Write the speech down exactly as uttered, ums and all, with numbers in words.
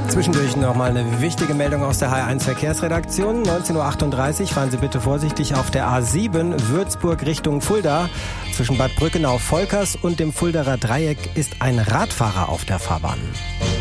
Zwischendurch noch mal eine wichtige Meldung aus der H R eins Verkehrsredaktion. neunzehn Uhr achtunddreißig fahren Sie bitte vorsichtig auf der A sieben Würzburg Richtung Fulda. Zwischen Bad Brückenau-Volkers und dem Fuldaer Dreieck ist ein Radfahrer auf der Fahrbahn.